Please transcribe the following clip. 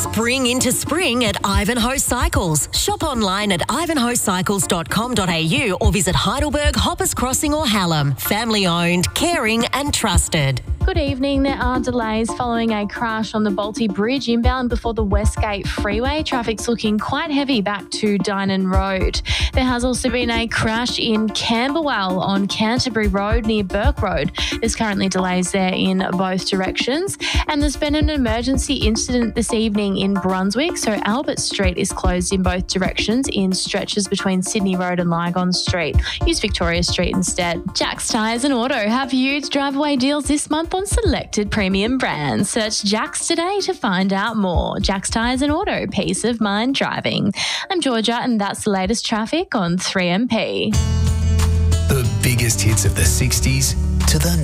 Spring into spring at Ivanhoe Cycles. Shop online at ivanhoecycles.com.au or visit Heidelberg, Hoppers Crossing or Hallam. Family owned, caring and trusted. Good evening. There are delays following a crash on the Balti Bridge inbound before the Westgate Freeway. Traffic's looking quite heavy back to Dynon Road. There has also been a crash in Camberwell on Canterbury Road near Burke Road. There's currently delays there in both directions. And there's been an emergency incident this evening in Brunswick. So Albert Street is closed in both directions in stretches between Sydney Road and Lygon Street. Use Victoria Street instead. Jack's Tyres and Auto have huge drive-away deals this month on selected premium brands. Search Jack's today to find out more. Jack's Tyres and Auto, peace of mind driving. I'm Georgia and that's the latest traffic on 3MP. The biggest hits of the 60s to the